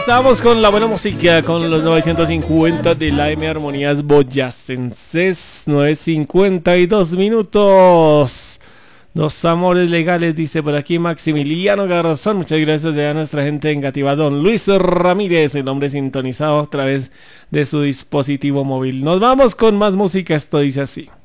Estamos con la buena música, con los 950 de la M Armonías Boyacenses. 9:52 minutos. Los amores legales, dice por aquí Maximiliano Garzón. Muchas gracias a nuestra gente engativa. Don Luis Ramírez, el hombre sintonizado a través de su dispositivo móvil. Nos vamos con más música, esto dice así.